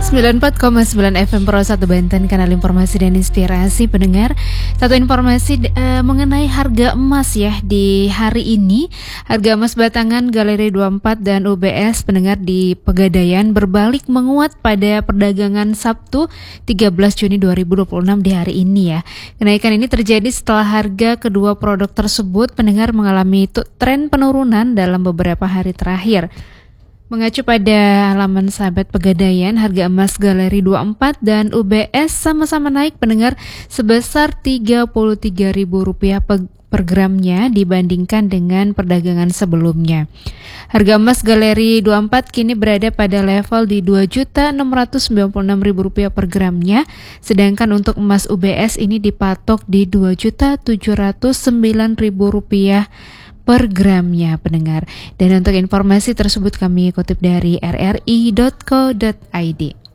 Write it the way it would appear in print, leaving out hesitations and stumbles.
94,9 FM Pro 1 Banten, kanal informasi dan inspirasi pendengar. Satu informasi mengenai harga emas ya di hari ini. Harga emas batangan Galeri 24 dan UBS pendengar di Pegadaian berbalik menguat pada perdagangan Sabtu 13 Juni 2026 di hari ini ya. Kenaikan ini terjadi setelah harga kedua produk tersebut pendengar mengalami tren penurunan dalam beberapa hari terakhir. Mengacu pada halaman sahabat Pegadaian, harga emas Galeri 24 dan UBS sama-sama naik pendengar sebesar Rp33.000 per gramnya dibandingkan dengan perdagangan sebelumnya. Harga emas Galeri 24 kini berada pada level di Rp2.696.000 per gramnya, sedangkan untuk emas UBS ini dipatok di Rp2.709.000 per gramnya pendengar. Dan untuk informasi tersebut kami kutip dari rri.co.id.